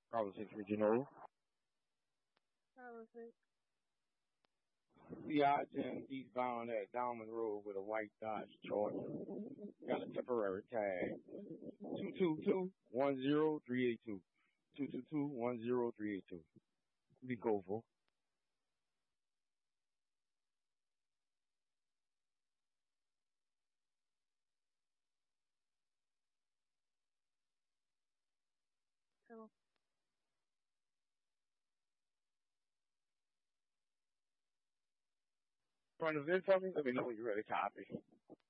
Bravo 6 Regional. Bravo 6. CI-10 eastbound at Diamond Road with a white Dodge Charger. Got a temporary tag. 222-10382. 222-10382. Be grateful. So, Trying to vent something? Let me know when you're ready to copy.